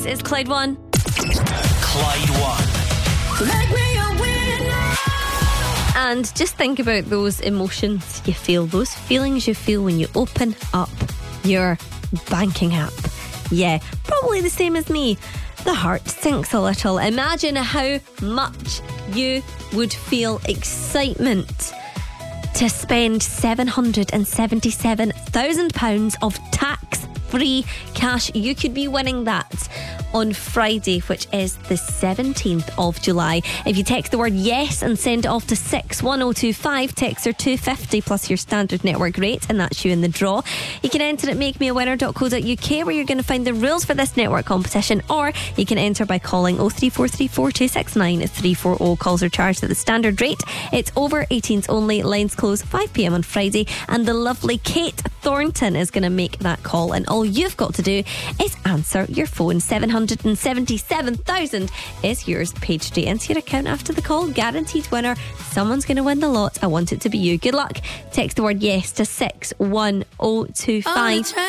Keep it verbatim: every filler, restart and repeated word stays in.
It's Clyde One. Clyde One. Make me a winner. And just think about those emotions you feel, those feelings you feel when you open up your banking app. Yeah, probably the same as me. The heart sinks a little. Imagine how much you would feel excitement to spend seven hundred seventy-seven thousand pounds of tax-free cash. You could be winning that on Friday, which is the seventeenth of July. If you text the word yes and send it off to six one oh two five, text are two fifty plus your standard network rate, and that's you in the draw. You can enter at make me a winner dot co dot uk, where you're going to find the rules for this network competition, or you can enter by calling oh three four three four two six nine three four oh. Calls are charged at the standard rate. It's over eighteens only. Lines close five p.m. on Friday, and the lovely Kate Thornton is going to make that call, and all you've got to do is answer your phone. Seven hundred seventy-seven thousand is yours. Paid straight into your account after the call. Guaranteed winner. Someone's going to win the lot. I want it to be you. Good luck. Text the word yes to six one oh two five.